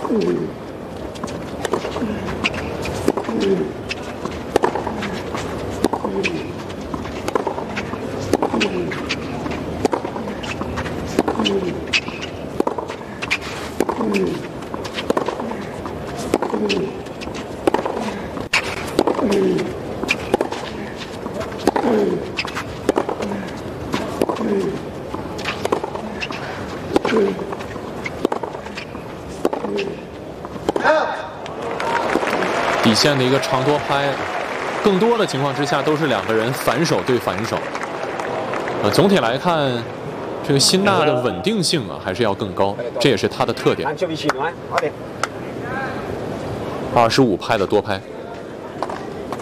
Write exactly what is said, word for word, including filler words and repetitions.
底线的一个长多拍，更多的情况之下都是两个人反手对反手。呃，总体来看，这个辛纳的稳定性啊还是要更高，这也是他的特点。二十五拍的多拍。